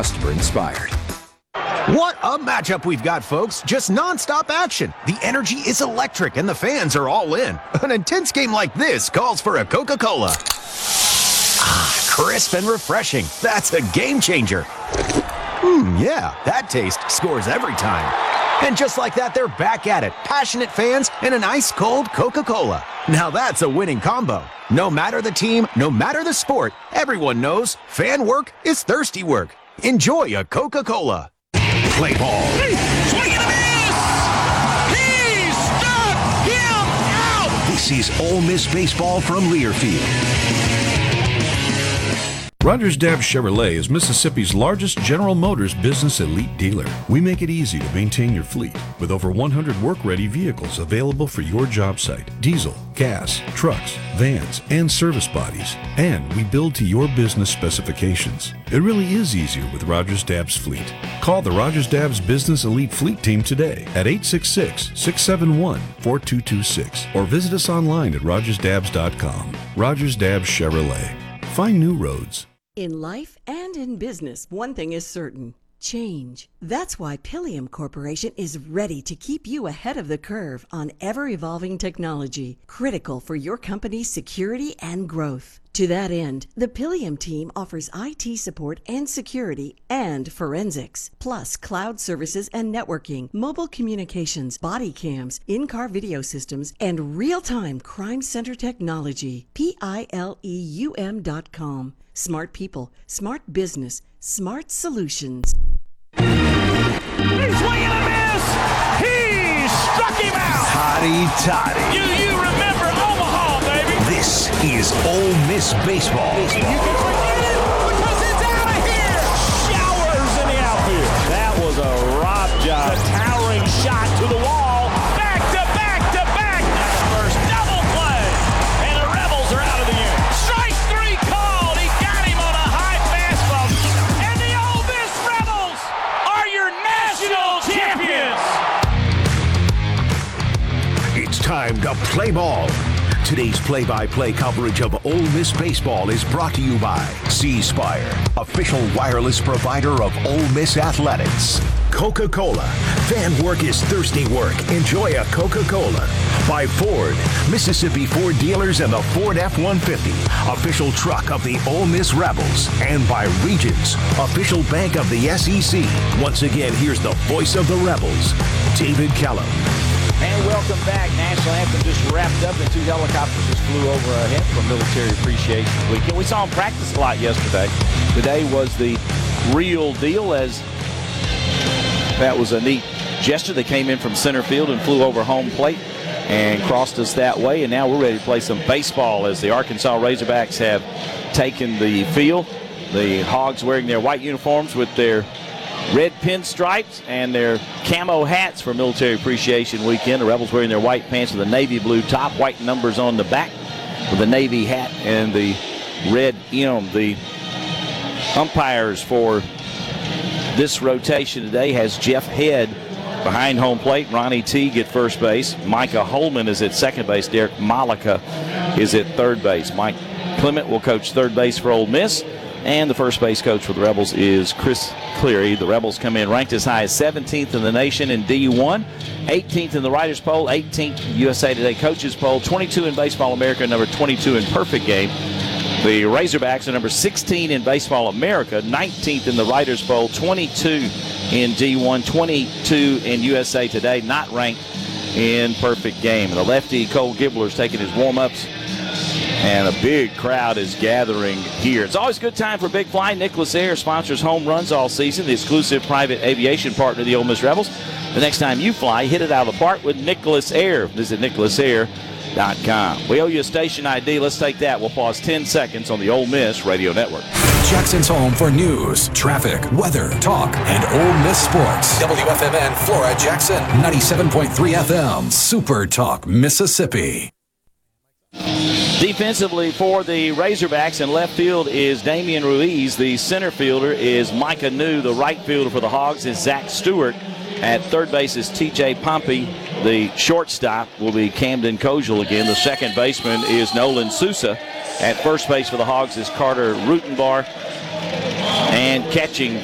customer-inspired. What a matchup we've got, folks. Just non-stop action. The energy is electric and the fans are all in. An intense game like this calls for a Coca-Cola. Ah, crisp and refreshing. That's a game changer. Yeah, that taste scores every time. And just like that, they're back at it. Passionate fans and an ice-cold Coca-Cola. Now that's a winning combo. No matter the team, no matter the sport, everyone knows fan work is thirsty work. Enjoy a Coca-Cola. Play ball. Swing and a miss! He struck him out! This is Ole Miss baseball from Learfield. Rogers-Dabbs Chevrolet is Mississippi's largest General Motors business elite dealer. We make it easy to maintain your fleet with over 100 work-ready vehicles available for your job site. Diesel, gas, trucks, vans, and service bodies. And we build to your business specifications. It really is easier with Rogers-Dabbs Fleet. Call the Rogers-Dabbs Business Elite Fleet Team today at 866-671-4226 or visit us online at rogersdabbs.com. Rogers-Dabbs Chevrolet. Find new roads. In life and in business, one thing is certain: change. That's why Pilium Corporation is ready to keep you ahead of the curve on ever-evolving technology, critical for your company's security and growth. To that end, the Pilium team offers IT support and security and forensics, plus cloud services and networking, mobile communications, body cams, in-car video systems, and real-time crime center technology. Pileum.com. Smart people, smart business, smart solutions. He's swinging a miss! He struck him out! Toddy Toddy. Do you remember Omaha, baby? This is Ole Miss baseball. You can forget it because it's out of here! Showers in the outfield. That was a rob job. A towering shot to the wall. Back to back to back. First double play. And the Rebels are out of the inning. Strike three called. He got him on a high fastball. And the Ole Miss Rebels are your national champions. It's time to play ball. Today's play-by-play coverage of Ole Miss baseball is brought to you by C Spire, official wireless provider of Ole Miss athletics. Coca-Cola. Fan work is thirsty work. Enjoy a Coca-Cola. By Ford, Mississippi Ford dealers and the Ford F-150, official truck of the Ole Miss Rebels. And by Regions, official bank of the SEC. Once again, here's the voice of the Rebels, David Kellum. And welcome back. National Anthem just wrapped up and two helicopters just flew overhead for Military Appreciation Weekend. We saw them practice a lot yesterday. Today was the real deal, as that was a neat gesture. They came in from center field and flew over home plate and crossed us that way. And now we're ready to play some baseball as the Arkansas Razorbacks have taken the field. The Hogs wearing their white uniforms with their red pinstripes and their camo hats for Military Appreciation Weekend. The Rebels wearing their white pants with a navy blue top, white numbers on the back with a navy hat and the red M. The umpires for this rotation today has Jeff Head behind home plate, Ronnie Teague at first base, Micah Holman is at second base, Derek Malika is at third base. Mike Clement will coach third base for Ole Miss. And the first base coach for the Rebels is Chris Cleary. The Rebels come in ranked as high as 17th in the nation in D1, 18th in the Writers' Poll, 18th USA Today Coaches' Poll, 22 in Baseball America, number 22 in Perfect Game. The Razorbacks are number 16 in Baseball America, 19th in the Writers' Poll, 22 in D1, 22 in USA Today, not ranked in Perfect Game. And the lefty Cole Gibler is taking his warm-ups. And a big crowd is gathering here. It's always a good time for Big Fly. Nicholas Air sponsors home runs all season, the exclusive private aviation partner of the Ole Miss Rebels. The next time you fly, hit it out of the park with Nicholas Air. Visit nicholasair.com. We owe you a station ID. Let's take that. We'll pause 10 seconds on the Ole Miss Radio Network. Jackson's home for news, traffic, weather, talk, and Ole Miss sports. WFMN Flora Jackson, 97.3 FM, Super Talk, Mississippi. Defensively for the Razorbacks in left field is Damian Ruiz. The center fielder is Micah New. The right fielder for the Hogs is Zach Stewart. At third base is T.J. Pompey. The shortstop will be Camden Kojal again. The second baseman is Nolan Sousa. At first base for the Hogs is Carter Rutenbar. And catching